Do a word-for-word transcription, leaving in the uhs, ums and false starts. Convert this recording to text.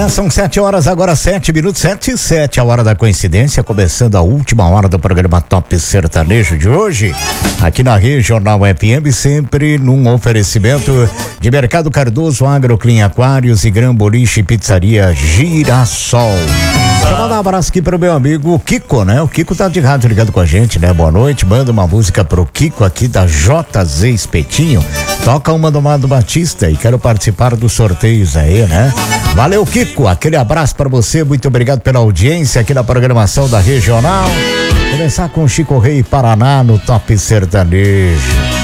São sete horas, agora sete minutos, sete e sete, a hora da coincidência, começando a última hora do programa Top Sertanejo de hoje, aqui na Regional F M, sempre num oferecimento de Mercado Cardoso, Agroclean Aquários e Gran Boliche Pizzaria Girassol. Vou mandar um abraço aqui pro meu amigo Kiko, né? O Kiko tá de rádio ligado com a gente, né? Boa noite, manda uma música pro Kiko aqui da J Z Espetinho, toca uma do Mado Batista e quero participar dos sorteios aí, né? Valeu, Kiko, aquele abraço pra você, muito obrigado pela audiência aqui na programação da Regional. Começar com Chico Rei Paraná no Top Sertanejo.